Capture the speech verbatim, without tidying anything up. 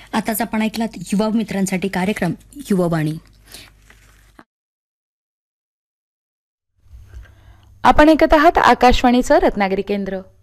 आताच आपण ऐकलात युवा मित्रांसाठी कार्यक्रम युवावाणी. आपण ऐकत आहात आकाशवाणीचं रत्नागिरी केंद्र.